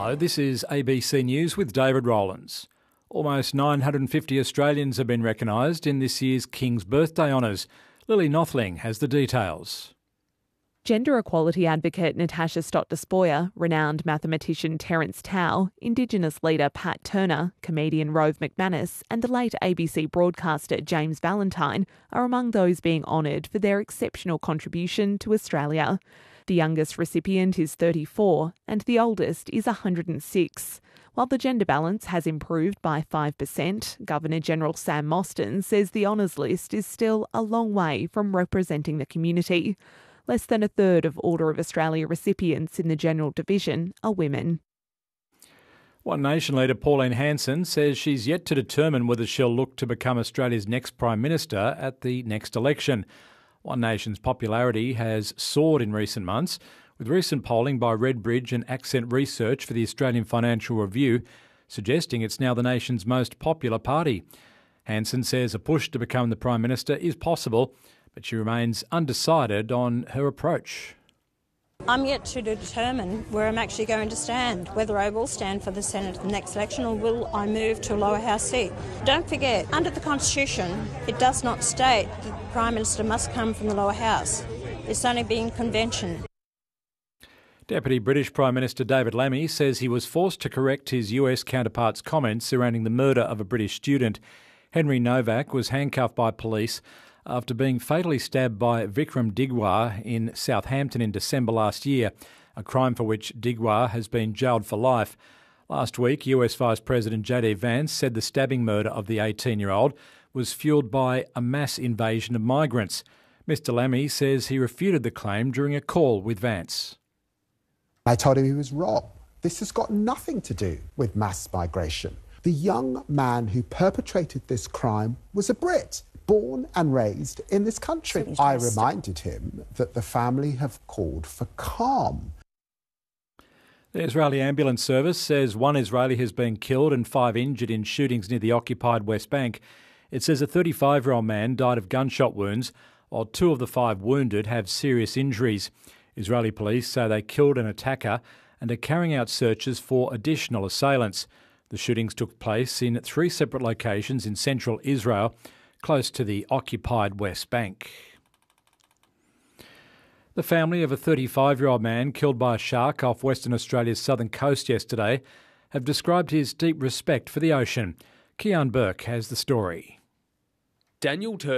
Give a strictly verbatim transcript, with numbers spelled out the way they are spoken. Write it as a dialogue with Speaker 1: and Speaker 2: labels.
Speaker 1: Hello, this is A B C News with David Rowlands. Almost nine hundred fifty Australians have been recognised in this year's King's Birthday Honours. Lily Nothling has the details.
Speaker 2: Gender equality advocate Natasha Stott-Despoja, renowned mathematician Terence Tao, Indigenous leader Pat Turner, comedian Rove McManus and the late A B C broadcaster James Valentine are among those being honoured for their exceptional contribution to Australia. The youngest recipient is thirty-four and the oldest is one hundred six. While the gender balance has improved by five percent, Governor-General Sam Mostyn says the honours list is still a long way from representing the community. Less than a third of Order of Australia recipients in the General Division are women.
Speaker 1: One Nation leader Pauline Hanson says she's yet to determine whether she'll look to become Australia's next Prime Minister at the next election. One Nation's popularity has soared in recent months, with recent polling by Redbridge and Accent Research for the Australian Financial Review suggesting it's now the nation's most popular party. Hanson says a push to become the Prime Minister is possible, but she remains undecided on her approach.
Speaker 3: I'm yet to determine where I'm actually going to stand, whether I will stand for the Senate in the next election or will I move to a lower house seat. Don't forget, under the Constitution, it does not state that the Prime Minister must come from the lower house. It's only being convention.
Speaker 1: Deputy British Prime Minister David Lammy says he was forced to correct his U S counterpart's comments surrounding the murder of a British student. Henry Novak was handcuffed by police after being fatally stabbed by Vikram Digwar in Southampton in December last year, a crime for which Digwar has been jailed for life. Last week, U S Vice President J D Vance said the stabbing murder of the eighteen-year-old was fuelled by a mass invasion of migrants. Mister Lammy says he refuted the claim during a call with Vance.
Speaker 4: I told him he was wrong. This has got nothing to do with mass migration. The young man who perpetrated this crime was a Brit, born and raised in this country. I reminded him that the family have called for calm.
Speaker 1: The Israeli Ambulance Service says one Israeli has been killed and five injured in shootings near the occupied West Bank. It says a thirty-five-year-old man died of gunshot wounds, while two of the five wounded have serious injuries. Israeli police say they killed an attacker and are carrying out searches for additional assailants. The shootings took place in three separate locations in central Israel, close to the occupied West Bank. The family of a thirty-five-year-old man killed by a shark off Western Australia's southern coast yesterday have described his deep respect for the ocean. Kian Burke has the story.
Speaker 5: Daniel Turpin